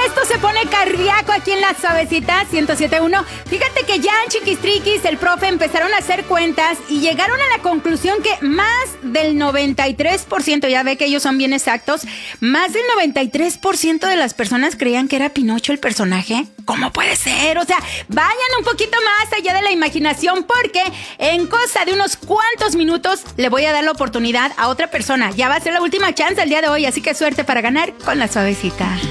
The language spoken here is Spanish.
Esto se pone cardíaco aquí en La Suavecita 107.1. Fíjate que ya en Chiquistriquis, el profe, empezaron a hacer cuentas y llegaron a la conclusión que más del 93%, ya ve que ellos son bien exactos, más del 93% de las personas creían que era Pinocho el personaje. ¿Cómo puede ser? O sea, vayan un poquito más allá de la imaginación, porque en cosa de unos cuantos minutos le voy a dar la oportunidad a otra persona. Ya va a ser la última chance el día de hoy, así que suerte para ganar con La Suavecita.